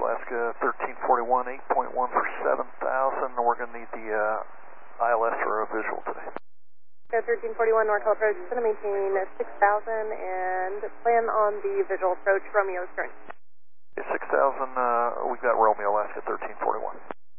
Alaska 1341, 8.1 for 7,000. We're going to need the ILS for a visual today. 1341 NorCal approach, going to maintain 6,000 and plan on the visual approach, Romeo turn. 6,000, we've got Romeo, Alaska 1341.